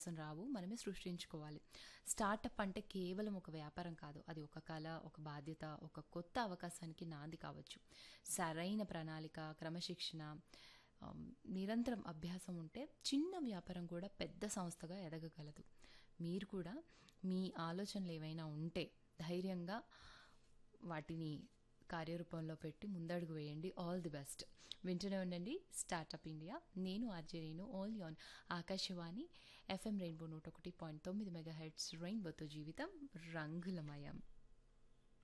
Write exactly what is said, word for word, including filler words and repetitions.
రావు. మనమే సృష్టించుకోవాలి. స్టార్టప్ అంటే కేవలం ఒక వ్యాపారం కాదు. అది ఒక కళ, ఒక బాధ్యత, ఒక కొత్త అవకాశానికి నాంది కావచ్చు. సరైన ప్రణాళిక, క్రమశిక్షణ, ఆమ్, నిరంతరం అభ్యాసం ఉంటే చిన్న వ్యాపారం కూడా పెద్ద సంస్థగా ఎదగగలదు. మీరు కూడా మీ ఆలోచనలు ఏవైనా ఉంటే ధైర్యంగా వాటిని కార్యరూపంలో పెట్టి ముందడుగు వేయండి. All the best. వింటూనే ఉండండి స్టార్టప్ ఇండియా. నేను RJ Renu, all on Akashvani FM rainbow నూట ఒకటి పాయింట్ తొమ్మిది మెగా హెడ్స్ రెయిన్బోతో జీవితం రంగులమయం.